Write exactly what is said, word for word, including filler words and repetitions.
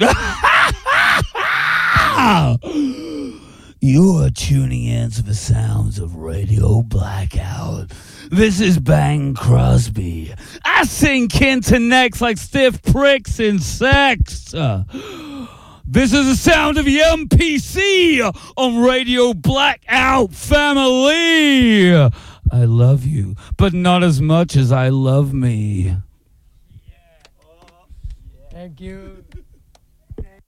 You are tuning in to the sounds of Radio Blackout. This is Bang Crosby. I sing Kinta necks like stiff pricks in sex. Uh, this is the sound of the M P C on Radio Blackout family. I love you, but not as much as I love me. Thank you.